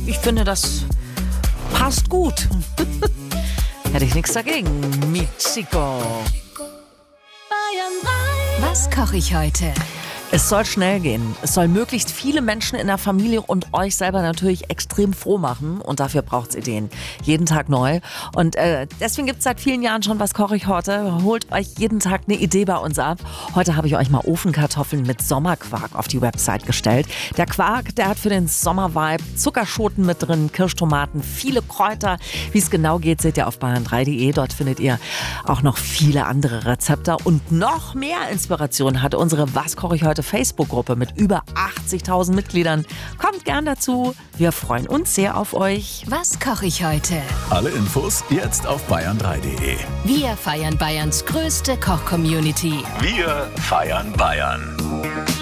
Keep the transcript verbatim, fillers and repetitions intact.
ich finde, das passt gut. Hätte ich nichts dagegen. Mexiko. Was koche ich heute? Es soll schnell gehen. Es soll möglichst viele Menschen in der Familie und euch selber natürlich extrem froh machen. Und dafür braucht es Ideen. Jeden Tag neu. Und äh, deswegen gibt es seit vielen Jahren schon Was koche ich heute. Holt euch jeden Tag eine Idee bei uns ab. Heute habe ich euch mal Ofenkartoffeln mit Sommerquark auf die Website gestellt. Der Quark, der hat für den Sommervibe Zuckerschoten mit drin, Kirschtomaten, viele Kräuter. Wie es genau geht, seht ihr auf bayern drei punkt de. Dort findet ihr auch noch viele andere Rezepte. Und noch mehr Inspiration hat unsere Was koche ich heute Facebook-Gruppe mit über achtzigtausend Mitgliedern. Kommt gern dazu. Wir freuen uns sehr auf euch. Was koche ich heute? Alle Infos jetzt auf bayern drei punkt de. Wir feiern Bayerns größte Koch-Community. Wir feiern Bayern.